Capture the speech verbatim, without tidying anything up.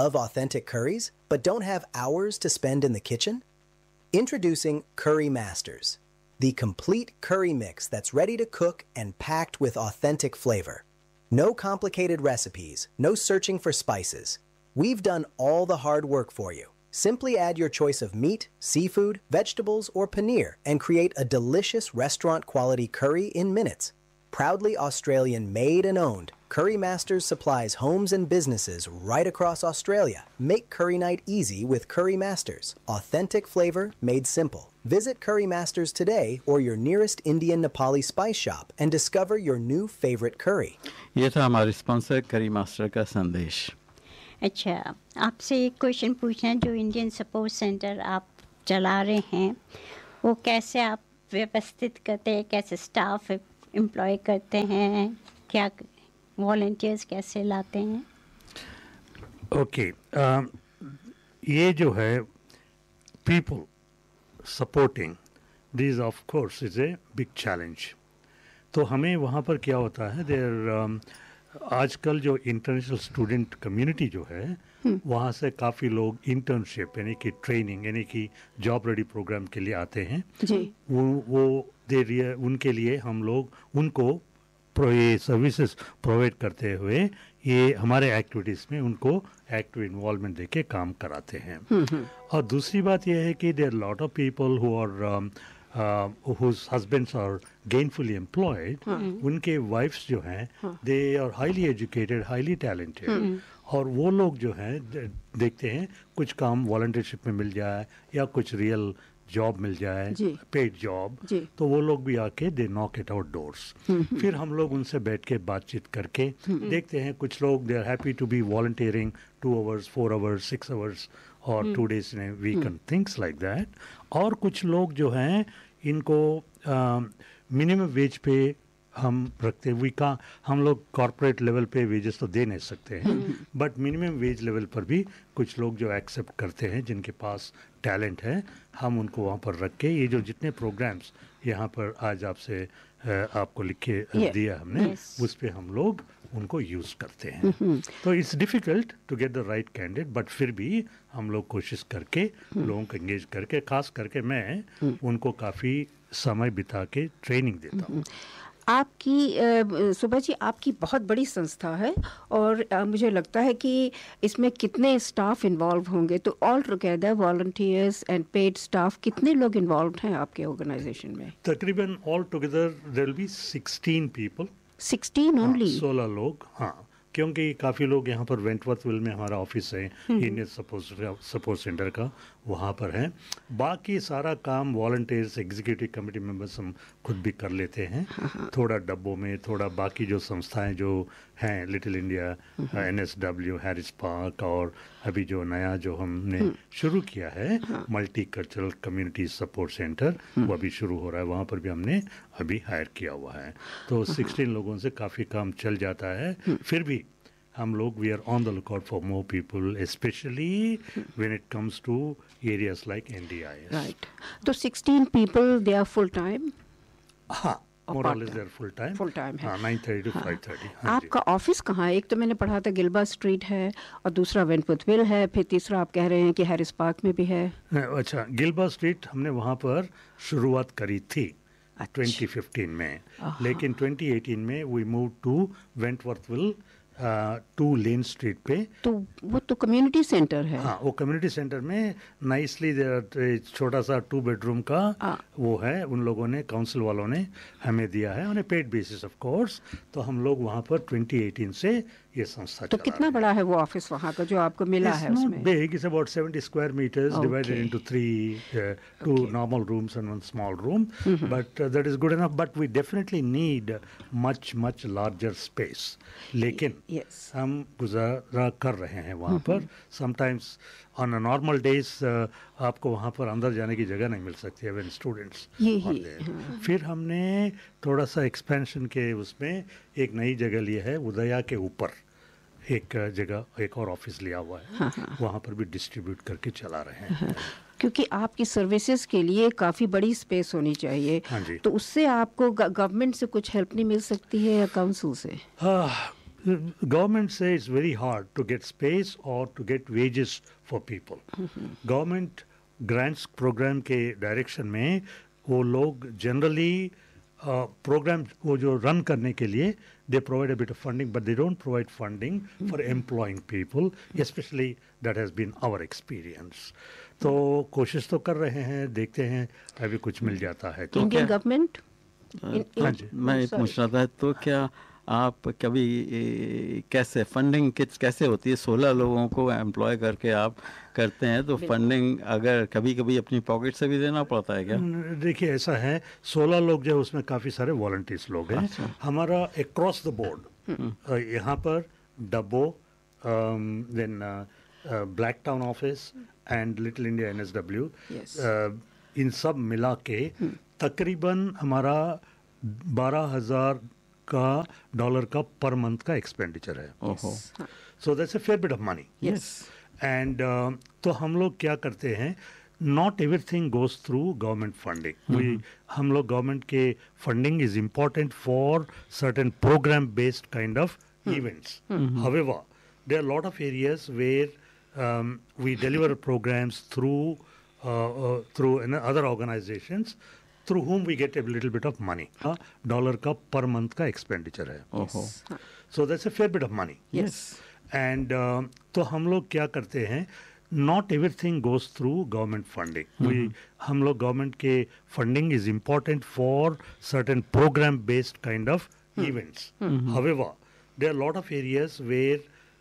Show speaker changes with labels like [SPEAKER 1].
[SPEAKER 1] love authentic curries but don't have hours to spend in the kitchen? Introducing Curry Masters, the complete curry mix that's ready to cook and packed with authentic flavor. No complicated recipes, no searching for spices. We've done all the hard work for you. Simply add your choice of meat, seafood, vegetables, or paneer and create a delicious restaurant-quality curry in minutes. Proudly Australian made and owned, Curry Masters supplies homes and businesses right across Australia. Make curry night easy with Curry Masters. Authentic flavor made simple. Visit Curry Masters today or your nearest Indian Nepali spice shop and discover your new favorite curry.
[SPEAKER 2] ये था हमारे sponsor करी master का संदेश।
[SPEAKER 3] अच्छा, आपसे एक question पूछना है। जो इंडियन सपोर्ट सेंटर आप चला रहे हैं वो कैसे आप व्यवस्थित करते हैं, कैसे स्टाफ एम्प्लॉय करते हैं, क्या वॉलंटियर्स कैसे लाते हैं?
[SPEAKER 4] ओके, ये जो है people supporting this of course is a big challenge. तो हमें वहाँ पर क्या होता है, देर आजकल जो इंटरनेशनल स्टूडेंट कम्युनिटी जो है वहाँ से काफ़ी लोग इंटर्नशिप यानी कि ट्रेनिंग यानी कि जॉब रेडी प्रोग्राम के लिए आते हैं जी। वो वो दे उनके लिए हम लोग उनको प्रो ये सर्विसेज प्रोवाइड करते हुए ये हमारे एक्टिविटीज़ में उनको एक्टिव इन्वॉल्वमेंट देके काम कराते हैं। और दूसरी बात यह है कि there lot of people who are Uh, whose husbands are gainfully employed, उनके वाइफ्स जो हैं they are highly educated, highly talented, और वो लोग जो हैं देखते हैं कुछ काम वॉलंटियरशिप में मिल जाए या कुछ रियल जॉब मिल जाए, पेड जॉब, तो वो लोग भी आके दे नॉक इट आउट डोर्स। फिर हम लोग उनसे बैठ के बातचीत करके देखते हैं, कुछ लोग they are happy to be volunteering two hours four hours six hours और two days in a week and things like that. और कुछ लोग जो हैं इनको मिनिमम वेज पे हम रखते हुए का हम लोग कॉर्पोरेट लेवल पे वेजेस तो दे नहीं सकते हैं, बट मिनिमम वेज लेवल पर भी कुछ लोग जो एक्सेप्ट करते हैं जिनके पास टैलेंट है, हम उनको वहाँ पर रख के ये जो जितने प्रोग्राम्स यहाँ पर आज आपसे आपको लिख के yeah. दिया हमने yes. उस पे हम लोग उनको यूज़ करते हैं। तो it's difficult to get the right candidate, but फिर भी हम लोग कोशिश करके लोगों को एंगेज करके, खास करके मैं उनको काफ़ी समय बिता के ट्रेनिंग देता हूँ।
[SPEAKER 5] आपकी सुबह जी आपकी बहुत बड़ी संस्था है और आ, मुझे लगता है कि इसमें कितने स्टाफ इन्वॉल्व होंगे, तो all together volunteers and paid staff कितने लोग इन्वॉल्व हैं आपके ऑर्गेनाइजेशन में?
[SPEAKER 4] तकरीबन all together there will be sixteen people.
[SPEAKER 5] Sixteen only?
[SPEAKER 4] सोलह लोग, हाँ, क्योंकि काफ़ी लोग यहाँ पर वेंटवर्थविल में हमारा ऑफिस है इंडियन सपोर्ट सपोर्ट सेंटर का, वहाँ पर है। बाकी सारा काम वॉलंटियर्स एग्जीक्यूटिव कमेटी मेंबर्स हम खुद भी कर लेते हैं, थोड़ा डब्बों में, थोड़ा बाकी जो संस्थाएं जो हैं, little India, N S W, Harris park, और अभी जो नया जो हमने शुरू किया है multi cultural community support centre, वो अभी शुरू हो रहा है, वहाँ पर भी हमने अभी हायर किया हुआ है। तो सिक्सटीन लोगों से काफ़ी काम चल जाता है। फिर भी हम लोग we are on the lookout for more people, specially when it comes to areas like an D I S.
[SPEAKER 5] Right, तो sixteen people they are full time?
[SPEAKER 4] हाँ, मोर और less they are full time.
[SPEAKER 5] Full time है,
[SPEAKER 4] nine thirty two five thirty.
[SPEAKER 5] आपका office कहाँ है? एक तो मैंने पढ़ा था गिल्बा स्ट्रीट है और दूसरा वेंटवर्थविल है, फिर तीसरा आप कह रहे हैं कि हैरिस पार्क में भी है।
[SPEAKER 4] अच्छा, गिल्बा स्ट्रीट हमने वहाँ पर शुरुआत करी थी ट्वेंटी फिफ्टीन में, लेकिन ट्वेंटी एटीन में we move to वेंटवर्थविल two lane street पे।
[SPEAKER 5] तो वो तो कम्युनिटी सेंटर है।
[SPEAKER 4] हाँ, वो कम्युनिटी सेंटर में नाइसली छोटा सा टू बेडरूम का आ, वो है, उन लोगों ने, काउंसिल वालों ने हमें दिया है on A paid basis of course. तो हम लोग वहाँ पर ट्वेंटी एटीन से ये संस्था।
[SPEAKER 5] तो कितना बड़ा है वो ऑफिस वहाँ का जो आपको मिला है? उसमें
[SPEAKER 4] big, it's about seventy square metres divided into three, to normal rooms and one small room, but that is good enough. But we definitely need much much larger space, लेकिन
[SPEAKER 5] yes.
[SPEAKER 4] हम गुजारा कर रहे हैं वहाँ पर। Sometimes on a normal days आपको वहाँ पर अंदर जाने की जगह नहीं मिल सकती है व्हेन स्टूडेंट्स। फिर हमने थोड़ा सा एक्सपेंशन के उसमें एक नई जगह ली है, उदया के ऊपर एक जगह एक और ऑफिस लिया हुआ है। हाँ, हाँ. वहाँ पर भी डिस्ट्रीब्यूट करके चला रहे हैं। हाँ,
[SPEAKER 5] क्योंकि आपकी सर्विसेज के लिए काफ़ी बड़ी स्पेस होनी चाहिए।
[SPEAKER 4] हाँ,
[SPEAKER 5] तो उससे आपको गवर्नमेंट से कुछ हेल्प नहीं मिल सकती है या काउंसिल से?
[SPEAKER 4] हाँ, government says it's very hard to get space or to get wages for people. Government grants program के डायरेक्शन में वो लोग जनरली प्रोग्राम वो जो रन करने के लिए they provide a bit of funding but they don't provide funding for employing people, specially that has been our experience. तो कोशिश तो कर रहे हैं, देखते हैं अभी कुछ मिल जाता है तो.
[SPEAKER 5] इंडियन गवर्नमेंट
[SPEAKER 4] हाँ जी.
[SPEAKER 2] मैं ये पूछ रहा था, तो क्या आप कभी ए, कैसे फंडिंग किस कैसे होती है? सोलह लोगों को एम्प्लॉय करके आप करते हैं, तो फंडिंग अगर कभी कभी अपनी पॉकेट से भी देना पड़ता है क्या?
[SPEAKER 4] देखिए ऐसा है, सोलह लोग जो है उसमें काफ़ी सारे वॉलंटियर्स लोग हैं.
[SPEAKER 2] अच्छा.
[SPEAKER 4] हमारा अक्रॉस द बोर्ड यहाँ पर डब्बो, then black town office and little India N S W, इन सब मिला के तकरीबन हमारा बारह हजार का डॉलर का पर मंथ का एक्सपेंडिचर है.
[SPEAKER 2] ओहो.
[SPEAKER 4] So that's a fair bit of money.
[SPEAKER 2] Yes.
[SPEAKER 4] And तो हम लोग क्या करते हैं, not everything goes through government funding. We हम लोग गवर्नमेंट के funding is important for certain programme based kind of events. However there are lot of areas where we deliver programmes through through other organisations through whom we get a little bit of money. Dollar का per month का expenditure है.
[SPEAKER 2] ओहो.
[SPEAKER 4] So that's a fair bit of money.
[SPEAKER 2] Yes.
[SPEAKER 4] And तो हम लोग क्या करते हैं, not everything goes through government funding. We हम लोग गवर्नमेंट के funding is important for certain programme based kind of events. However there are lot of areas where